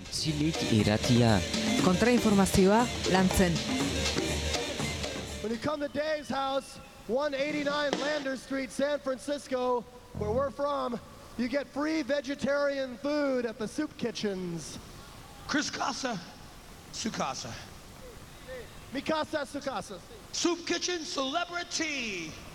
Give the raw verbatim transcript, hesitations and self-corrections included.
Zilik iratia. Kontrainformazioa lantzen. When you come to Dave's house, one eighty-nine Landers Street, San Francisco, where we're from, you get free vegetarian food at the soup kitchens. Chris Casa, Sukasa. Mikasa Sukasa. Soup Kitchen Celebrity.